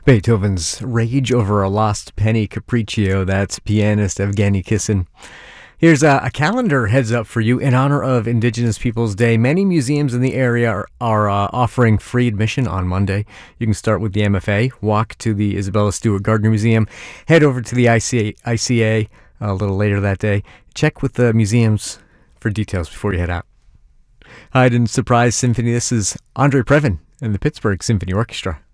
Beethoven's Rage Over a Lost Penny Capriccio. That's pianist Evgeny Kissin. Here's a calendar heads up for you. In honor of Indigenous Peoples Day, many museums in the area are offering free admission on Monday. You can start with the MFA, walk to the Isabella Stewart Gardner Museum, head over to the ICA a little later that day. Check with the museums for details before you head out. Hide and Surprise Symphony. This is Andre Previn and the Pittsburgh Symphony Orchestra.